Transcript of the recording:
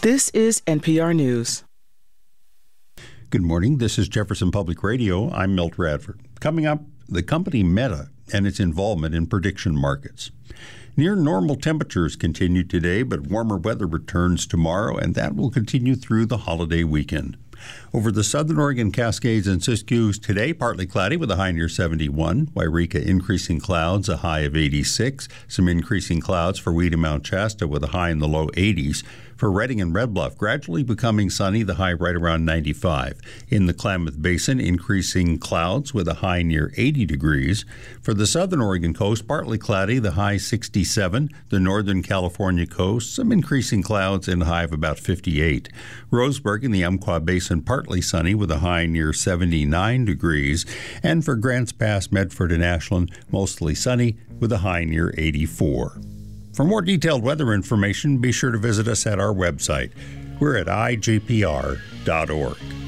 This is NPR News. Good morning. This is Jefferson Public Radio. I'm Milt Radford. Coming up, the company Meta and its involvement in prediction markets. Near normal temperatures continue today, but warmer weather returns tomorrow, and that will continue through the holiday weekend. Over the southern Oregon Cascades and Siskiyous today, partly cloudy with a high near 71. Wairika, increasing clouds, a high of 86. Some increasing clouds for Weed and Mount Shasta with a high in the low 80s. For Redding and Red Bluff, gradually becoming sunny, the high right around 95. In the Klamath Basin, increasing clouds with a high near 80 degrees. For the southern Oregon coast, partly cloudy, the high 67. The northern California coast, some increasing clouds and a high of about 58. Roseburg in the Umpqua Basin, partly sunny with a high near 79 degrees. And for Grants Pass, Medford, and Ashland, mostly sunny with a high near 84. For more detailed weather information, be sure to visit us at our website. We're at igpr.org.